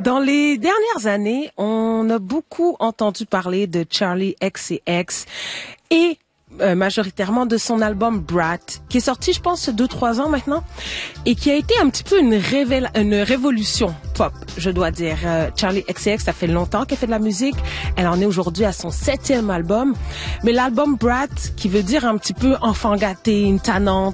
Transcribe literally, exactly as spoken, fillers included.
Dans les dernières années, on a beaucoup entendu parler de Charli X C X et euh, majoritairement de son album Brat, qui est sorti, je pense, deux, trois ans maintenant, et qui a été un petit peu une, révéla- une révolution pop, je dois dire. Euh, Charli X C X, ça fait longtemps qu'elle fait de la musique. Elle en est aujourd'hui à son septième album. Mais l'album Brat, qui veut dire un petit peu enfant gâté, une tannante,